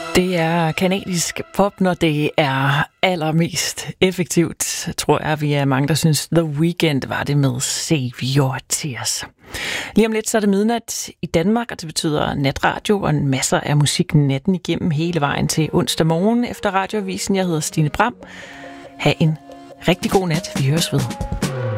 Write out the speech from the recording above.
Det er kanadisk pop, når det er allermest effektivt, tror jeg, vi er mange, der synes The Weeknd var det med Save Your Tears. Lige om lidt, så er det midnat i Danmark, og det betyder natradio og en masser af musik natten igennem hele vejen til onsdag morgen efter radioavisen. Jeg hedder Stine Bram. Ha' en rigtig god nat. Vi høres ved.